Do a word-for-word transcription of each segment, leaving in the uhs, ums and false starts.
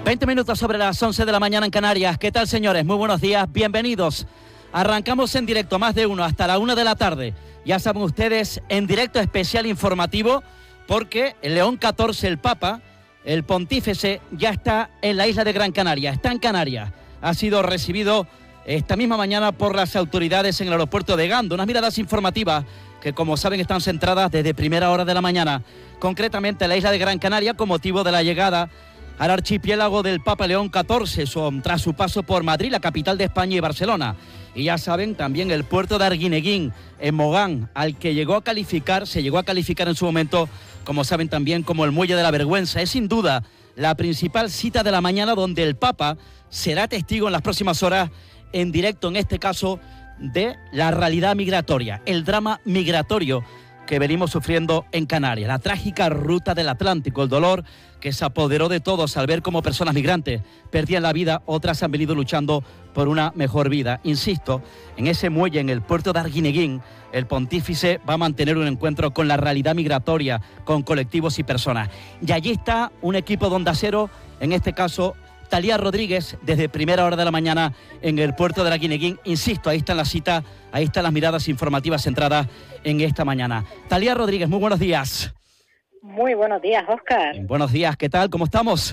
veinte minutos sobre las once de la mañana en Canarias. ¿Qué tal, señores? Muy buenos días, bienvenidos. Arrancamos en directo, más de uno, hasta la una de la tarde. Ya saben ustedes, en directo especial informativo, porque el León catorce, el Papa, el Pontífice, ya está en la isla de Gran Canaria, está en Canarias. Ha sido recibido esta misma mañana por las autoridades en el aeropuerto de Gando. Unas miradas informativas que, como saben, están centradas desde primera hora de la mañana, concretamente en la isla de Gran Canaria, con motivo de la llegada al archipiélago del Papa León catorce, tras su paso por Madrid, la capital de España, y Barcelona. Y ya saben, también el puerto de Arguineguín, en Mogán, al que llegó a calificar, se llegó a calificar en su momento, como saben también, como el Muelle de la Vergüenza. Es sin duda la principal cita de la mañana, donde el Papa será testigo en las próximas horas, en directo, en este caso, de la realidad migratoria, el drama migratorio que venimos sufriendo en Canarias, la trágica ruta del Atlántico, el dolor que se apoderó de todos al ver cómo personas migrantes perdían la vida, otras han venido luchando por una mejor vida. Insisto, en ese muelle, en el puerto de Arguineguín, el Pontífice va a mantener un encuentro con la realidad migratoria, con colectivos y personas. Y allí está un equipo de Onda Cero, en este caso Talía Rodríguez, desde primera hora de la mañana en el puerto de Arguineguín. Insisto, ahí está la cita, ahí están las miradas informativas centradas en esta mañana. Talía Rodríguez, muy buenos días. Muy buenos días, Óscar. Buenos días, ¿qué tal? ¿Cómo estamos?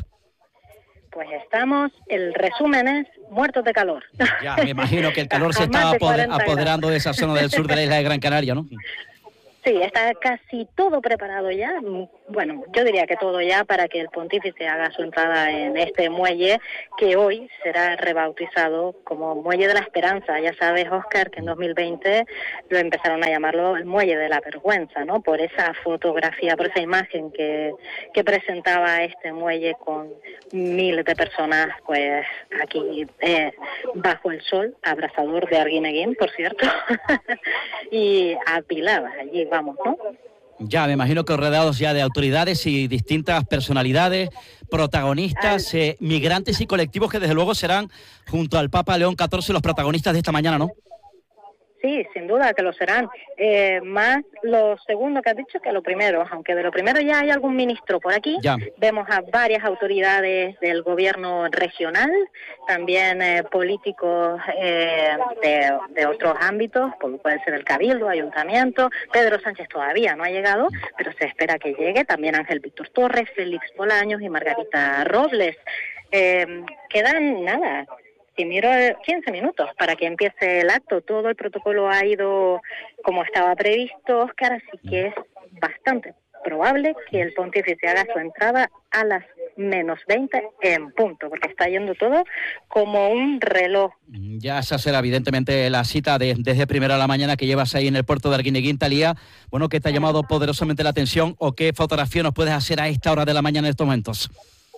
Pues estamos, el resumen es muertos de calor. Ya, me imagino que el calor se está apoder, apoderando de esa zona del sur de la isla de Gran Canaria, ¿no? Sí, está casi todo preparado ya. Bueno, yo diría que todo ya para que el Pontífice haga su entrada en este muelle, que hoy será rebautizado como Muelle de la Esperanza. Ya sabes, Óscar, que en dos mil veinte lo empezaron a llamarlo el Muelle de la Vergüenza, ¿no? Por esa fotografía, por esa imagen que, que presentaba este muelle con miles de personas, pues aquí eh, bajo el sol, abrasador de Arguineguín, por cierto, y apiladas allí. Vamos, ¿no? Ya, me imagino que rodeados ya de autoridades y distintas personalidades, protagonistas, eh, migrantes y colectivos que desde luego serán, junto al Papa León catorce, los protagonistas de esta mañana, ¿no? Sí, sin duda que lo serán. Eh, más lo segundo que has dicho que lo primero, aunque de lo primero ya hay algún ministro por aquí. Ya. Vemos a varias autoridades del gobierno regional, también eh, políticos eh, de, de otros ámbitos, como puede ser el Cabildo, Ayuntamiento. Pedro Sánchez todavía no ha llegado, pero se espera que llegue. También Ángel Víctor Torres, Félix Bolaños y Margarita Robles. Eh, quedan nada. Si miro quince minutos para que empiece el acto, todo el protocolo ha ido como estaba previsto, Óscar, así que es bastante probable que el Pontífice haga su entrada a las menos veinte en punto, porque está yendo todo como un reloj. Ya esa será evidentemente la cita de, desde primera a la mañana que llevas ahí en el puerto de Arguineguín, Talía. Bueno, ¿qué te ha llamado poderosamente la atención o qué fotografía nos puedes hacer a esta hora de la mañana en estos momentos?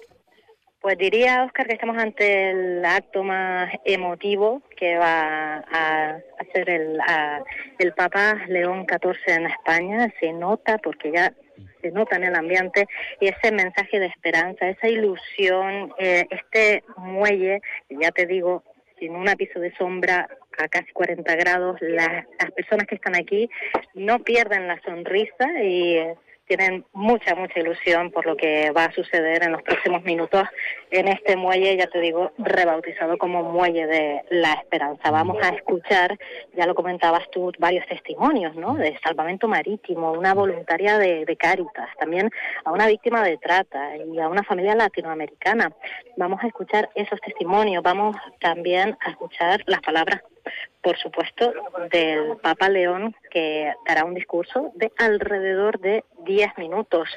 Pues diría, Óscar, que estamos ante el acto más emotivo que va a hacer el, a, el Papa León catorce en España. Se nota, porque ya se nota en el ambiente, y ese mensaje de esperanza, esa ilusión, eh, este muelle, ya te digo, sin un ápice de sombra, a casi cuarenta grados, las, las personas que están aquí no pierden la sonrisa y Eh, tienen mucha, mucha ilusión por lo que va a suceder en los próximos minutos en este muelle, ya te digo, rebautizado como Muelle de la Esperanza. Vamos a escuchar, ya lo comentabas tú, varios testimonios, ¿no?, de salvamento marítimo, una voluntaria de, de Cáritas, también a una víctima de trata y a una familia latinoamericana. Vamos a escuchar esos testimonios, vamos también a escuchar las palabras, por supuesto, del Papa León, que dará un discurso de alrededor de diez minutos.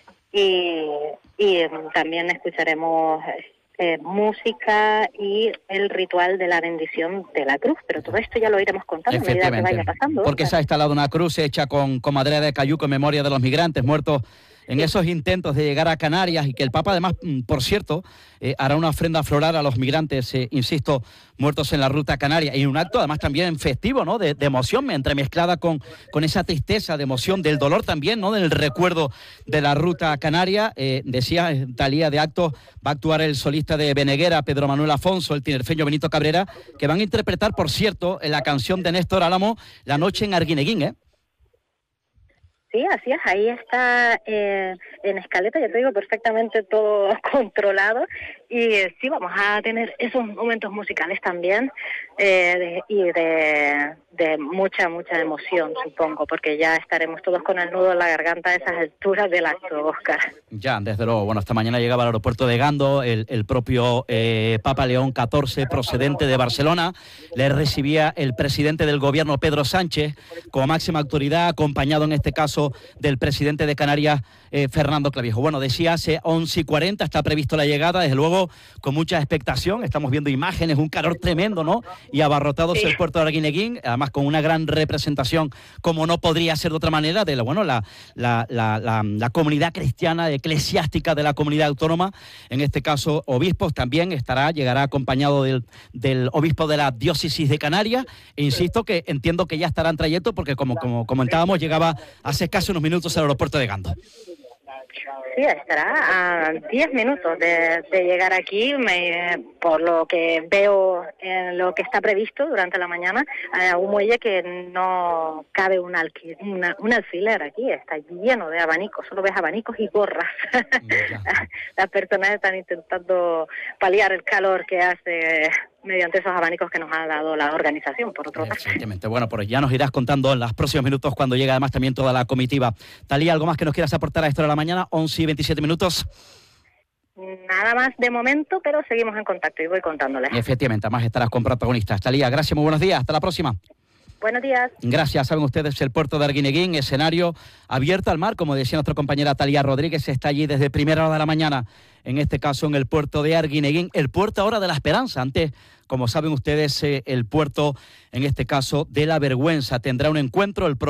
Y, y también escucharemos eh, música y el ritual de la bendición de la cruz. Pero todo esto ya lo iremos contando a medida que vaya pasando. Porque se ha instalado una cruz hecha con, con madera de cayuco en memoria de los migrantes muertos en esos intentos de llegar a Canarias, y que el Papa además, por cierto, eh, hará una ofrenda floral a los migrantes, eh, insisto, muertos en la ruta canaria, y un acto además también festivo, ¿no?, de, de emoción, entremezclada con, con esa tristeza, de emoción, del dolor también, ¿no?, del recuerdo de la ruta canaria. Eh, decía Talía, de acto va a actuar el solista de Beneguera, Pedro Manuel Afonso, el tinerfeño Benito Cabrera, que van a interpretar, por cierto, en la canción de Néstor Álamo, La noche en Arguineguín, ¿eh? Sí, así es, ahí está eh, en escaleta, ya te digo, perfectamente todo controlado y eh, sí, vamos a tener esos momentos musicales también eh, de, y de, de mucha, mucha emoción, supongo, porque ya estaremos todos con el nudo en la garganta a esas alturas del acto, Óscar. Ya, desde luego, bueno, esta mañana llegaba al aeropuerto de Gando el, el propio eh, Papa León catorce, procedente de Barcelona, le recibía el presidente del gobierno, Pedro Sánchez, como máxima autoridad, acompañado en este caso del presidente de Canarias, eh, Fernando Clavijo. Bueno, decía hace once y cuarenta, está previsto la llegada, desde luego con mucha expectación, estamos viendo imágenes, un calor tremendo, ¿no? Y abarrotados sí. El puerto de Arguineguín, además con una gran representación, como no podría ser de otra manera, de la, bueno, la, la, la, la, la comunidad cristiana, eclesiástica de la comunidad autónoma, en este caso obispos, también estará, llegará acompañado del, del obispo de la diócesis de Canarias, e insisto que entiendo que ya estará en trayecto, porque como, como comentábamos, llegaba hace casi unos minutos al aeropuerto de Gando. Sí, estará a diez minutos de, de llegar aquí, me, por lo que veo en lo que está previsto durante la mañana, a un muelle que no cabe un, alqui, una, un alfiler aquí, está lleno de abanicos, solo ves abanicos y gorras. Las personas están intentando paliar el calor que hace mediante esos abanicos que nos ha dado la organización, por otro lado. Exactamente. Bueno, pues ya nos irás contando en los próximos minutos cuando llegue además también toda la comitiva. Talía, ¿algo más que nos quieras aportar a esto de la mañana? once y veintisiete minutos. Nada más de momento, pero seguimos en contacto y voy contándoles. Efectivamente, además estarás con protagonistas. Talía, gracias, muy buenos días, hasta la próxima. Buenos días. Gracias. Saben ustedes, el puerto de Arguineguín, escenario abierto al mar, como decía nuestra compañera Talía Rodríguez, está allí desde primera hora de la mañana, en este caso en el puerto de Arguineguín, el puerto ahora de la Esperanza. Antes, como saben ustedes, eh, el puerto, en este caso, de la Vergüenza. Tendrá un encuentro el